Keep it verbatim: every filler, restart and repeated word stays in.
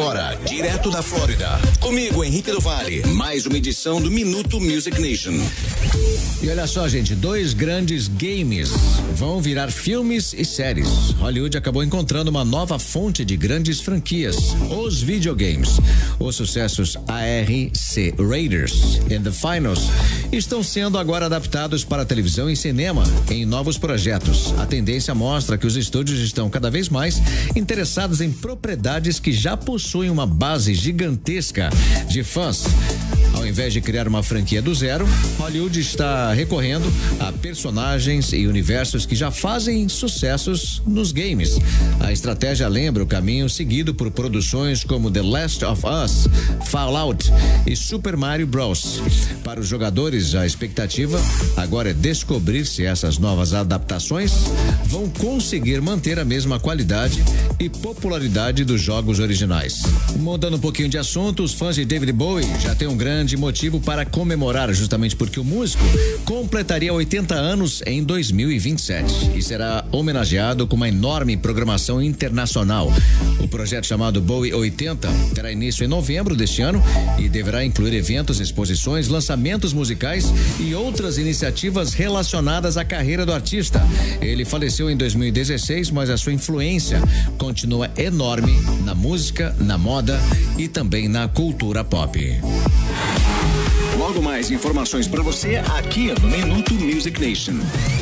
agora, direto da Flórida, comigo, Henrique do Vale, mais uma edição do Minuto Music Nation. E olha só, gente, dois grandes games vão virar filmes e séries. Hollywood acabou encontrando uma nova fonte de grandes franquias, os videogames. Os sucessos A R C Raiders and the Finals estão sendo agora adaptados para televisão e cinema em novos projetos. A tendência mostra que os estúdios estão cada vez mais interessados em propriedades que já possuem uma base gigantesca de fãs. Ao invés de criar uma franquia do zero, Hollywood está recorrendo a personagens e universos que já fazem sucessos nos games. A estratégia lembra o caminho seguido por produções como The Last of Us, Fallout e Super Mario Bros. Para os jogadores, a expectativa agora é descobrir se essas novas adaptações vão conseguir manter a mesma qualidade e popularidade dos jogos originais. Mudando um pouquinho de assunto, os fãs de David Bowie já têm um grande motivo para comemorar, justamente porque o músico completaria oitenta anos em dois mil e vinte e sete e será homenageado com uma enorme programação internacional. O projeto chamado Bowie oitenta terá início em novembro deste ano e deverá incluir eventos, exposições, lançamentos musicais e outras iniciativas relacionadas à carreira do artista. Ele faleceu em dois mil e dezesseis, mas a sua influência continua enorme na música, na moda e também na cultura pop. Logo mais informações para você aqui no Minuto Music Nation.